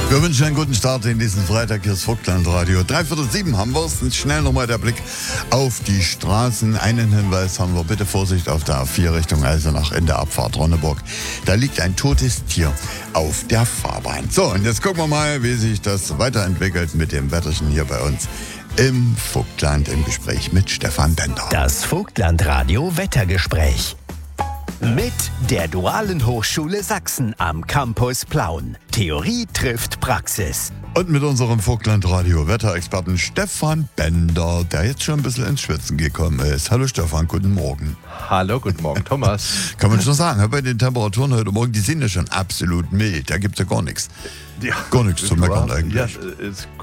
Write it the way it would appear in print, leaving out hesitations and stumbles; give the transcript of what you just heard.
Wir wünschen einen guten Start in diesen Freitag. Hier ist Vogtland-Radio. 6:45 haben wir es. Schnell nochmal der Blick auf die Straßen. Einen Hinweis haben wir. Bitte Vorsicht auf der A4 Richtung Eisenach in der Abfahrt Ronneburg. Da liegt ein totes Tier auf der Fahrbahn. So, und jetzt gucken wir mal, wie sich das weiterentwickelt mit dem Wetterchen hier bei uns im Vogtland im Gespräch mit Stefan Bender. Das Vogtland-Radio Wettergespräch. Mit der Dualen Hochschule Sachsen am Campus Plauen. Theorie trifft Praxis. Und mit unserem Vogtland-Radio Wetterexperten Stefan Bender, der jetzt schon ein bisschen ins Schwitzen gekommen ist. Hallo Stefan, guten Morgen. Hallo, guten Morgen, Thomas. Kann man schon sagen, bei den Temperaturen heute Morgen, die sind ja schon absolut mild. Da gibt es ja gar nichts. Ja, Gar nichts zu meckern eigentlich. Ja, es